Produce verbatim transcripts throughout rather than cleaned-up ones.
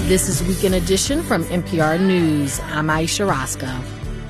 This is Weekend Edition from N P R News. I'm Aisha Roscoe.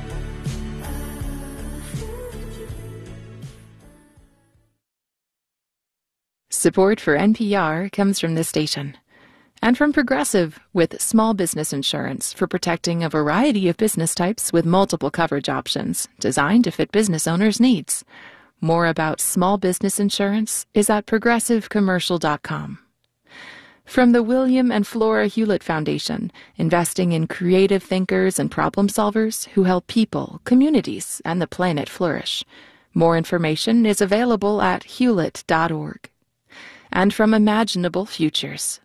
Support for N P R comes from this station and from Progressive, with small business insurance for protecting a variety of business types with multiple coverage options designed to fit business owners' needs. More about small business insurance is at progressive commercial dot com. From the William and Flora Hewlett Foundation, investing in creative thinkers and problem solvers who help people, communities, and the planet flourish. More information is available at hewlett dot org. And from Imaginable Futures.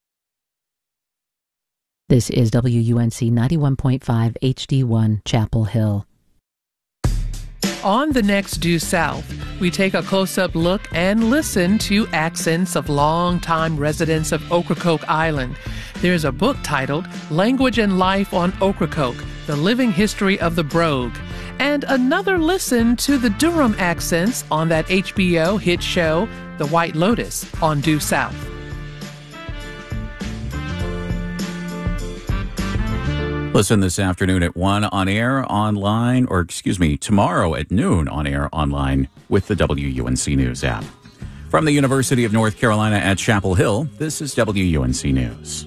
This is W U N C ninety-one point five H D one, Chapel Hill. On the next Due South, we take a close-up look and listen to accents of longtime residents of Ocracoke Island. There's a book titled Language and Life on Ocracoke, The Living History of the Brogue, and another listen to the Durham accents on that H B O hit show, The White Lotus, on Due South. Listen this afternoon at one on air, online, or excuse me, tomorrow at noon on air, online with the W U N C News app. From the University of North Carolina at Chapel Hill, this is W U N C News.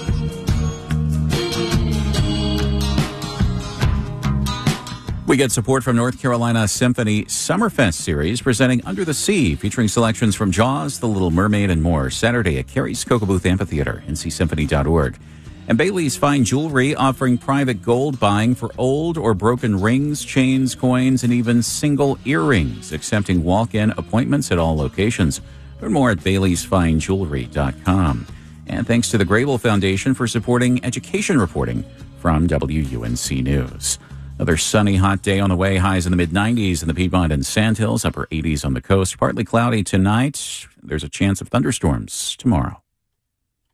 We get support from North Carolina Symphony Summerfest series presenting Under the Sea, featuring selections from Jaws, The Little Mermaid, and more. Saturday at Carey's Kokobuth Amphitheater, N C symphony dot org. And Bailey's Fine Jewelry offering private gold buying for old or broken rings, chains, coins, and even single earrings, accepting walk-in appointments at all locations. Learn more at baileys fine jewelry dot com. And thanks to the Grable Foundation for supporting education reporting from W U N C News. Another sunny, hot day on the way. Highs in the mid nineties in the Piedmont and Sandhills, upper eighties on the coast. Partly cloudy tonight. There's a chance of thunderstorms tomorrow.